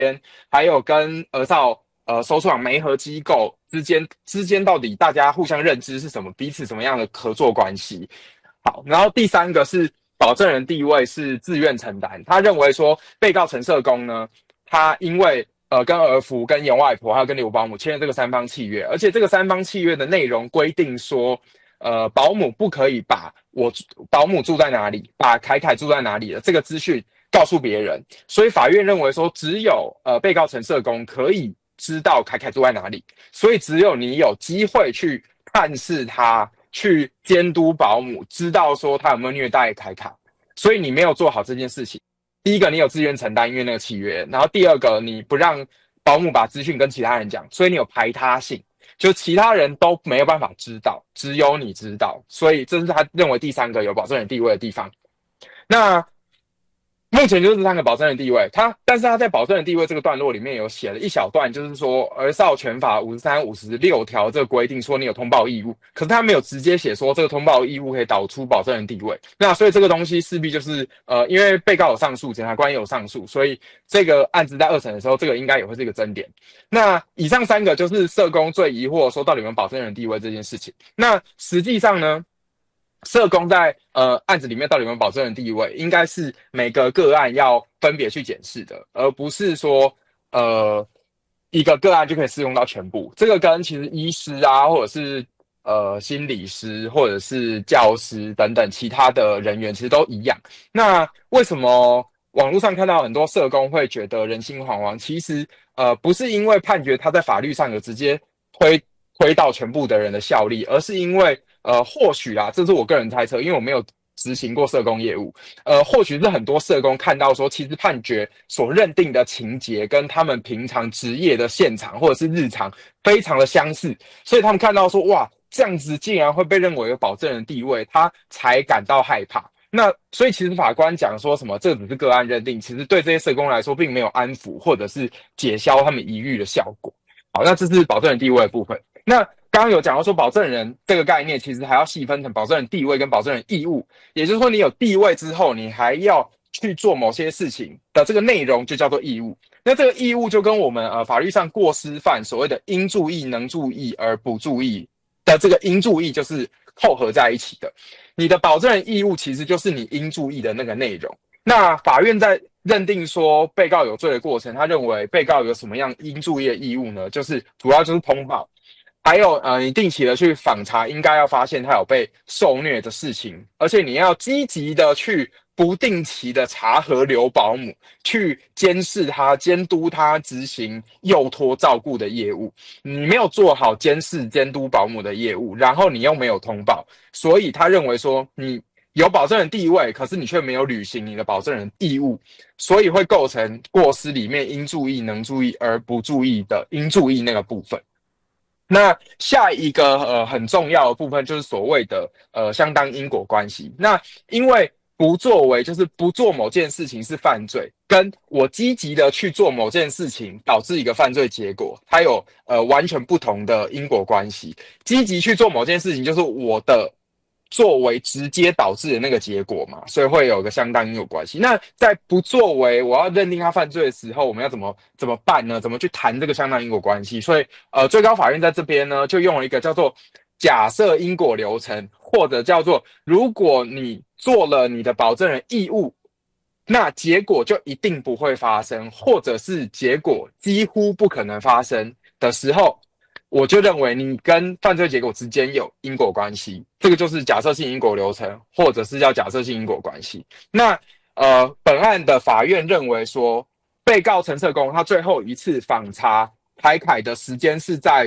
还有跟儿少收出媒合机构之间到底大家互相认知是什么，彼此什么样的合作关系。好，然后第三个是保证人地位是自愿承担，他认为说被告陈社工呢，他因为跟儿福、跟严外婆还有跟刘保姆签了这个三方契约，而且这个三方契约的内容规定说，保姆不可以把保姆住在哪里，把凯凯住在哪里的这个资讯告诉别人，所以法院认为说，只有被告陈社工可以知道凯凯住在哪里，所以只有你有机会去探视他，去监督保姆，知道说他有没有虐待凯凯，所以你没有做好这件事情。第一个，你有自愿承担，因为那个契约；然后第二个，你不让保姆把资讯跟其他人讲，所以你有排他性，就其他人都没有办法知道，只有你知道，所以这是他认为第三个有保证人地位的地方。那目前就是这三个保证人地位，但是他在保证人地位这个段落里面有写了一小段，就是说儿少权法53、56条这个规定说你有通报义务，可是他没有直接写说这个通报义务可以导出保证人地位。那所以这个东西势必就是因为被告有上诉，检察官也有上诉，所以这个案子在二审的时候，这个应该也会是一个争点。那以上三个就是社工最疑惑说到底有没有保证人地位这件事情。那实际上呢？社工在案子里面到底有没有保证人地位，应该是每个个案要分别去检视的，而不是说一个个案就可以适用到全部。这个跟其实医师啊，或者是心理师，或者是教师等等其他的人员，其实都一样。那为什么网络上看到很多社工会觉得人心惶惶？其实不是因为判决他在法律上有直接推到全部的人的效力，而是因为或许啦，这是我个人猜测，因为我没有执行过社工业务，或许是很多社工看到说，其实判决所认定的情节跟他们平常职业的现场或者是日常非常的相似，所以他们看到说，哇，这样子竟然会被认为有保证人地位，他才感到害怕。那所以其实法官讲说什么，这只是个案认定，其实对这些社工来说，并没有安抚或者是解消他们疑虑的效果。好，那这是保证人地位的部分。那刚刚有讲到说，保证人这个概念其实还要细分成保证人地位跟保证人义务，也就是说，你有地位之后，你还要去做某些事情的这个内容就叫做义务。那这个义务就跟我们法律上过失犯所谓的应注意、能注意而不注意的这个应注意就是扣合在一起的。你的保证人义务其实就是你应注意的那个内容。那法院在认定说被告有罪的过程，他认为被告有什么样应注意的义务呢？就是主要就是通报。还有你定期的去访查，应该要发现他有被受虐的事情，而且你要积极的去不定期的查核留保姆，去监视他、监督他执行幼托照顾的业务。你没有做好监视、监督保姆的业务，然后你又没有通报，所以他认为说你有保证人地位，可是你却没有履行你的保证人义务，所以会构成过失里面应注意、能注意而不注意的应注意那个部分。那下一个很重要的部分就是所谓的相当因果关系。那因为不作为就是不做某件事情是犯罪，跟我积极的去做某件事情导致一个犯罪结果，它有完全不同的因果关系。积极去做某件事情就是我的作为直接导致的那个结果嘛，所以会有个相当因果关系。那在不作为我要认定他犯罪的时候，我们要怎么办呢？怎么去谈这个相当因果关系？所以最高法院在这边呢，就用了一个叫做假设因果流程，或者叫做如果你做了你的保证人义务，那结果就一定不会发生，或者是结果几乎不可能发生的时候，我就认为你跟犯罪结果之间有因果关系，这个就是假设性因果流程，或者是叫假设性因果关系。那本案的法院认为说，被告陈社工他最后一次访查凯凯的时间是在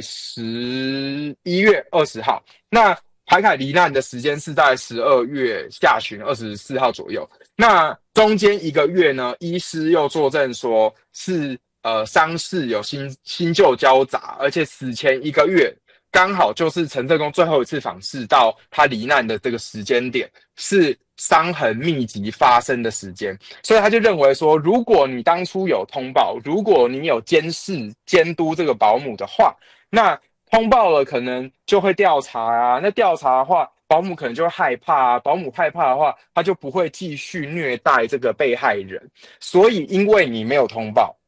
11月20号，那凯凯罹难的时间是在12月下旬24号左右。那中间一个月呢，医师又作证说是伤势有新旧交杂，而且死前一个月刚好就是陈社工最后一次访视到他罹难的这个时间点，是伤痕密集发生的时间，所以他就认为说，如果你当初有通报，如果你有监视监督这个保姆的话，那通报了可能就会调查啊，那调查的话，保姆可能就会害怕啊，保姆害怕的话，他就不会继续虐待这个被害人，所以因为你没有通报，